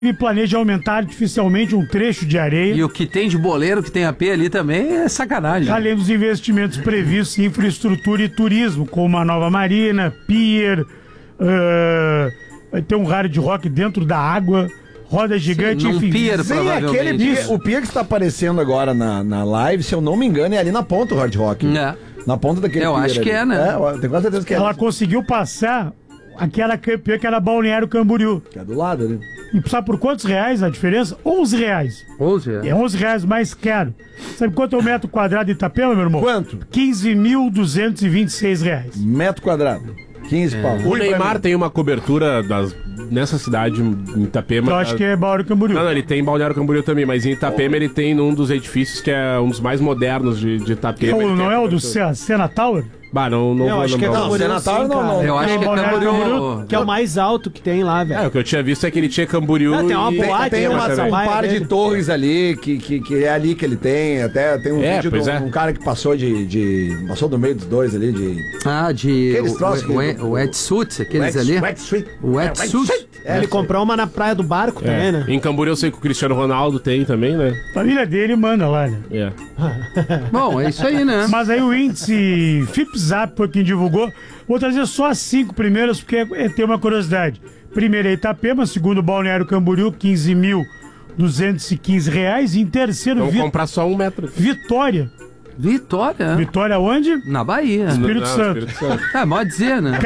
e planeja aumentar artificialmente um trecho de areia. E o que tem de boleiro, que tem AP ali também, é sacanagem. Além dos investimentos previstos em infraestrutura e turismo, como uma nova marina, pier, vai ter um hard rock dentro da água, roda gigante, num enfim. pier, Sim, provavelmente. aquele pier, o pier que está aparecendo agora na live, se eu não me engano, é ali na ponta do Hard Rock. É. Na ponta daquele Eu pier acho que ali. é, né? Eu tenho quase certeza que é. Ela conseguiu passar aquela campeã que era Balneário Camboriú. Que é do lado ali. E sabe por quantos reais a diferença? 11 reais. 11, É 11 reais mais caro. Sabe quanto é o metro quadrado de Itapema, meu irmão? Quanto? 15.226 reais. Metro quadrado. 15 pau. O Neymar tem uma cobertura nessa cidade, em Itapema. Eu acho que é Balneário Camboriú. Não, ele tem em Balneário Camboriú também, mas em Itapema ele tem num dos edifícios que é um dos mais modernos de Itapema. Não é o do Sena Tower? Bah, não Eu vou acho que é lembrar. Não, Camboriú, Senatal sim, não, cara. não. Eu acho que é Balneário Camboriú. Que é o mais alto que tem lá, velho. O que eu tinha visto é que ele tinha Camboriú Tem uma e... boate, Tem uma um praia par de dele. torres ali, que é ali que ele tem. Até tem um vídeo de pois é. um cara que passou passou do meio dos dois ali de... Aqueles troços que- o wetsuit, aqueles ali. Wetsuit. Wetsuit. Ele comprou uma na praia do barco também, né? Em Camboriú eu sei que o Cristiano Ronaldo tem também, né? A família dele manda lá, né? É. Bom, é isso aí, né? Mas aí o índice FIPZAP foi quem divulgou. Vou trazer só as 5 primeiras, porque tem uma curiosidade. Primeiro é Itapema, segundo Balneário Camboriú, R$15.215. E em terceiro, Vamos comprar só 1 metro. Vitória. Vitória. Vitória onde? Na Bahia. Espírito Santo. Espírito Santo. É, pode dizer, né?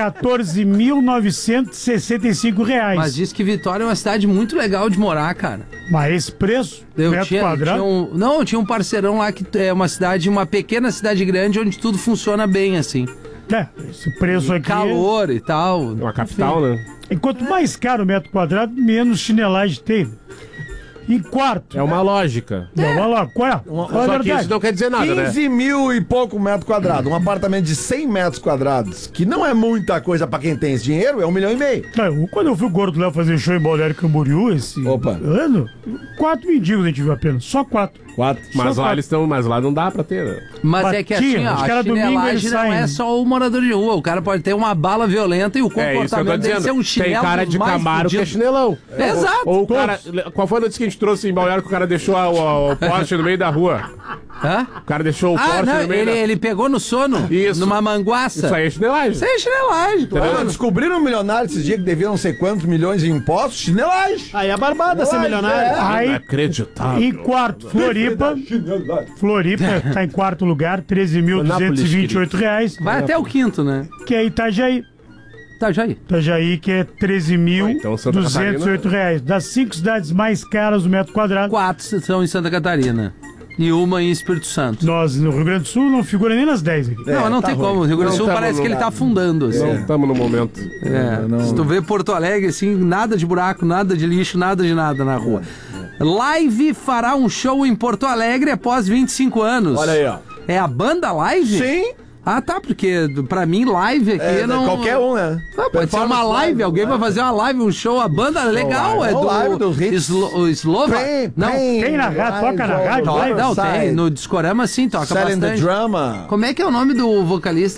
R$14.965. Mas diz que Vitória é uma cidade muito legal de morar, cara. Mas esse preço, metro quadrado, eu tinha um parceirão lá que é uma cidade, uma pequena cidade grande onde tudo funciona bem, assim. esse preço aqui... Calor e tal. Uma capital, né? E quanto mais caro o metro quadrado, menos chinelagem tem. Em quarto... É uma lógica. Vamos lá, qual é? Qual é a Só que verdade? isso não quer dizer nada, 15 né? mil e pouco metro quadrado. Um apartamento de 100 metros quadrados, que não é muita coisa pra quem tem esse dinheiro, é 1,5 milhão. Quando eu fui o Gordo Léo fazer show em Balneário Camboriú esse ano, 4 mendigos a gente viu apenas, só 4. Mas Só lá quatro. eles estão, mas lá não dá pra ter, né? Mas é que Batia, assim, ó, os a caras domingo chinelagem eles não saem. é só o morador de rua. O cara pode ter uma bala violenta e o É isso que eu tô comportamento dele ser um dizendo. chinelo Tem cara de mais Camaro que é fudido. chinelão. Exato. Ou o cara... Qual foi a notícia que a gente trouxe em Balneário que o cara deixou o Porsche no meio da rua? Hã? O cara deixou o Ah, Porsche não, no meio ele pegou no sono, Isso. numa manguaça. Isso aí é chinelagem. Isso aí é chinelagem, claro. Descobriram um milionário esses dias que devia não sei quantos milhões em impostos, chinelagem. Aí é barbada ser milionário. Aí, Inacreditável. em quarto, Floripa. Floripa tá em quarto lugar, R$13.228. Vai até o quinto, né? Que é Itajaí. Tá, já aí. Itajaí, que é Então Santa R$13.208. Das 5 cidades mais caras do metro quadrado, 4 são em Santa Catarina. E uma em Espírito Santo. nós no Rio Grande do Sul não figura nem nas 10 aqui. Não tá tem ruim. como. O Rio Grande do Sul Não parece tamo que ele tá afundando, assim. Não estamos no momento. Se tu vê Porto Alegre, assim, nada de buraco, nada de lixo, nada de nada na rua. Live fará um show em Porto Alegre após 25 anos. Olha aí, ó. É a banda Live? Sim. Ah, tá, porque pra mim live aqui não... Qualquer um, né? Ah, pode ser uma live, alguém vai fazer uma live, um show, a banda legal, live. é Não, do... live dos hits. O Slova? Não, Tem na rádio, toca na rádio, toca, live? não, tem, no Discorama sim, toca Selling the bastante. Drama. Como é que é o nome do vocalista?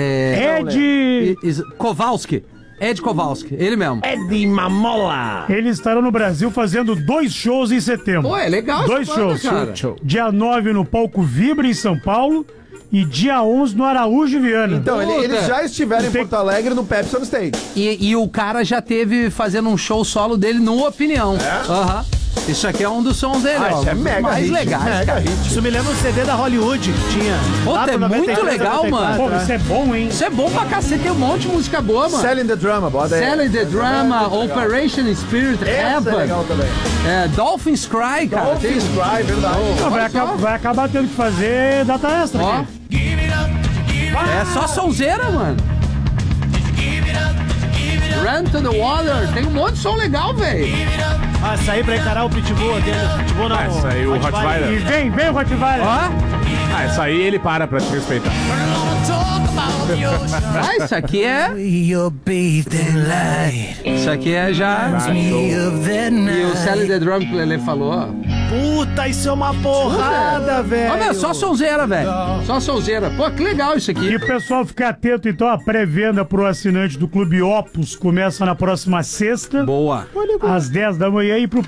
Ed. Kowalski. Ed Kowalski, ele mesmo. Ed Mamola. Eles estarão no Brasil fazendo 2 shows em setembro. Pô, é legal 2 essa banda, shows. cara. Dia 9 no Palco Vibra, em São Paulo. E dia 11 no Araújo Viana. Então, eles já estiveram em Tem- Porto Alegre no Pepsi on Stage. E o cara já teve fazendo um show solo dele no Opinião. Aham. Isso aqui é um dos sons dele, ó. Isso é mega mais hit, legais, mega cara. hit. Isso me lembra um CD da Hollywood que tinha. Puta, Lá pro é muito 93, legal, 94, Pô, isso é bom, hein? Isso é bom pra cacete, tem um monte de música boa, mano. Selling the Drama, bota aí. Selling the Drama, Operation Spirit Essa é Heaven, legal também. Dolphins Cry, cara. Dolphins Cry, verdade. Não, vai acabar tendo que fazer data extra. Ó. aqui. É só sonzeira, mano. Run to the Water, tem um monte de som legal, velho. Ah, sair pra encarar o Pitbull dele. Pitbull não. Essa aí, o E Rottweiler. vem o Rottweiler. Ó. Essa aí ele para pra te respeitar. Ah, isso aqui é... Isso aqui é já... E o Sally the Drum que o Lelê falou, ó. Puta, isso é uma porrada, velho. Olha, só sonzeira, velho. Só sonzeira. Pô, que legal isso E aqui. o pessoal ficar atento, então, a pré-venda pro assinante do Clube Opus começa na próxima sexta, Boa. às 10 da manhã, e pro